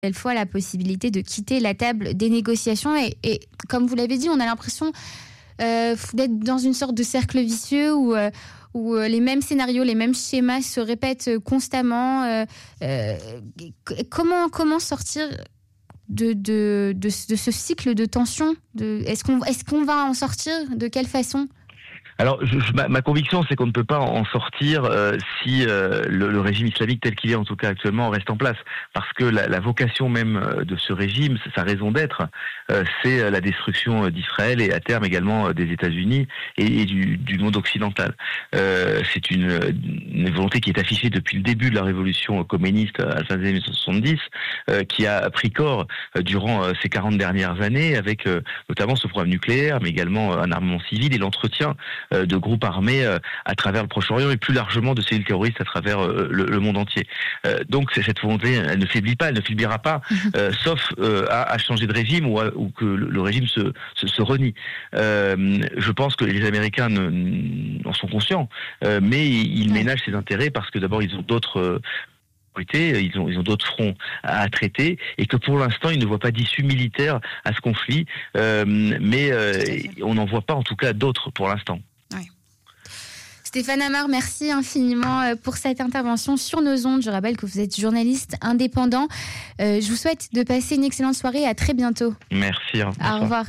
fois la possibilité de quitter la table des négociations. Et comme vous l'avez dit, on a l'impression d'être dans une sorte de cercle vicieux où les mêmes scénarios, les mêmes schémas se répètent constamment. Comment sortir de ce cycle de tension Est-ce qu'on va en sortir? De quelle façon? Alors, ma conviction, c'est qu'on ne peut pas en sortir si le régime islamique tel qu'il est, en tout cas actuellement, reste en place. Parce que la vocation même de ce régime, sa raison d'être, c'est la destruction d'Israël et à terme également des États-Unis et du monde occidental. C'est une volonté qui est affichée depuis le début de la révolution communiste à la fin des années 70, qui a pris corps durant ces 40 dernières années avec notamment ce programme nucléaire, mais également un armement civil et l'entretien de groupes armés à travers le Proche-Orient et plus largement de cellules terroristes à travers le monde entier. Donc cette volonté, elle ne faiblit pas, elle ne faiblira pas, sauf à changer de régime ou que le régime se renie. Je pense que les Américains en sont conscients, mais ils ménagent ses intérêts parce que d'abord ils ont d'autres ils ont d'autres fronts à traiter et que pour l'instant ils ne voient pas d'issue militaire à ce conflit, mais on n'en voit pas en tout cas d'autres pour l'instant. Ouais. Stéphane Amar, merci infiniment pour cette intervention sur nos ondes. Je rappelle que vous êtes journaliste indépendant. Je vous souhaite de passer une excellente soirée et à très bientôt. Merci. Au revoir.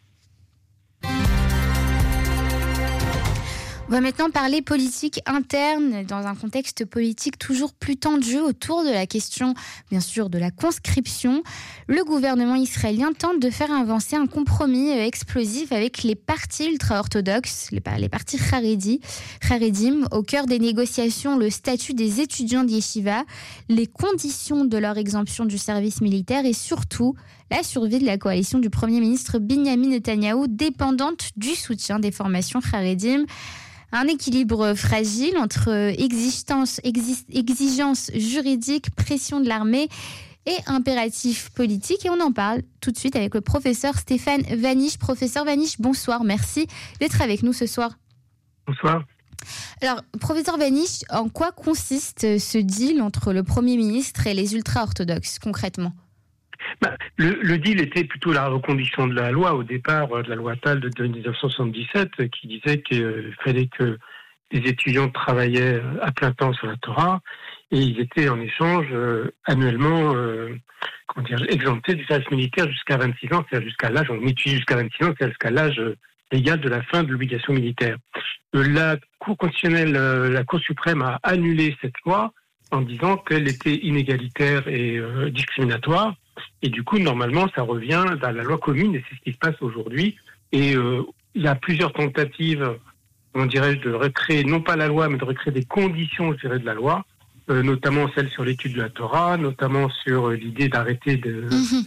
On va maintenant parler politique interne dans un contexte politique toujours plus tendu autour de la question, bien sûr, de la conscription. Le gouvernement israélien tente de faire avancer un compromis explosif avec les partis ultra-orthodoxes, les partis Haredim, au cœur des négociations, le statut des étudiants d'Yeshiva, les conditions de leur exemption du service militaire et surtout la survie de la coalition du Premier ministre Binyamin Netanyahou, dépendante du soutien des formations Haredim. Un équilibre fragile entre exigences juridiques, pression de l'armée et impératifs politiques. Et on en parle tout de suite avec le professeur Stéphane Vanish. Professeur Vanish, bonsoir. Merci d'être avec nous ce soir. Bonsoir. Alors, professeur Vanish, en quoi consiste ce deal entre le Premier ministre et les ultra-orthodoxes, concrètement ? Le deal était plutôt la reconduction de la loi, au départ de la loi Tal de 1977, qui disait qu'il fallait que les étudiants travaillaient à plein temps sur la Torah, et ils étaient en échange annuellement exemptés du service militaire jusqu'à 26 ans, c'est-à-dire jusqu'à l'âge, on étudie jusqu'à 26 ans, c'est-à-dire jusqu'à l'âge légal de la fin de l'obligation militaire. La Cour constitutionnelle, la Cour suprême a annulé cette loi en disant qu'elle était inégalitaire et discriminatoire. Et du coup, normalement, ça revient dans la loi commune, et c'est ce qui se passe aujourd'hui. Et il y a plusieurs tentatives, de recréer, non pas la loi, mais de recréer des conditions, de la loi, notamment celle sur l'étude de la Torah, notamment sur l'idée d'arrêter de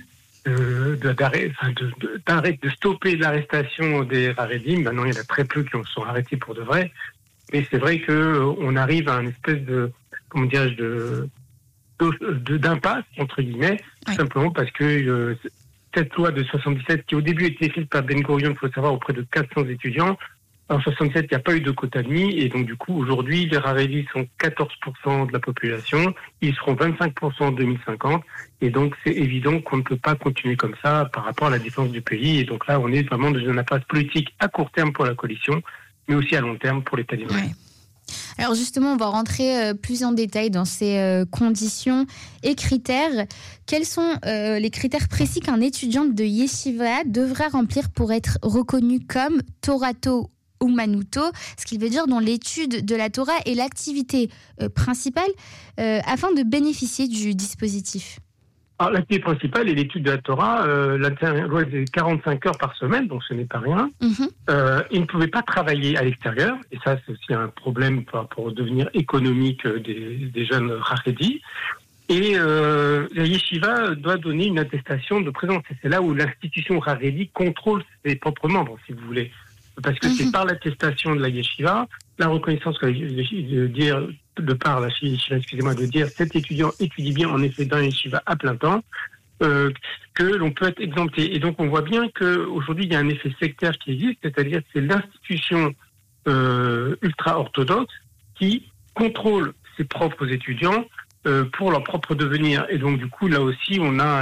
stopper l'arrestation des Haredim. Maintenant, il y en a très peu qui sont arrêtés pour de vrai. Mais c'est vrai qu'on arrive à une espèce d'impasse, entre guillemets, tout simplement parce que cette loi de 77, qui au début était écrite par Ben Gurion, il faut savoir, auprès de 400 étudiants, en 77, il n'y a pas eu de quota de nuit, et donc du coup, aujourd'hui, les Haredim sont 14% de la population, ils seront 25% en 2050, et donc c'est évident qu'on ne peut pas continuer comme ça par rapport à la défense du pays, et donc là, on est vraiment dans une impasse politique à court terme pour la coalition, mais aussi à long terme pour les talibans. Ouais. Alors justement, on va rentrer plus en détail dans ces conditions et critères. Quels sont les critères précis qu'un étudiant de Yeshiva devra remplir pour être reconnu comme Torato Umanuto, ce qui veut dire dans l'étude de la Torah et l'activité principale afin de bénéficier du dispositif? Alors, l'activité principale est l'étude de la Torah. La loi est 45 heures par semaine, donc ce n'est pas rien. Ils ne pouvaient pas travailler à l'extérieur, et ça, c'est aussi un problème pour devenir économique des jeunes Haredim. Et la yeshiva doit donner une attestation de présence. Et c'est là où l'institution Haredi contrôle ses propres membres, si vous voulez. Parce que c'est par l'attestation de la yeshiva, la reconnaissance de dire cet étudiant étudie bien en effet dans la yeshiva à plein temps, que l'on peut être exempté. Et donc on voit bien qu'aujourd'hui il y a un effet sectaire qui existe, c'est-à-dire que c'est l'institution ultra-orthodoxe qui contrôle ses propres étudiants pour leur propre devenir. Et donc, du coup, là aussi, on a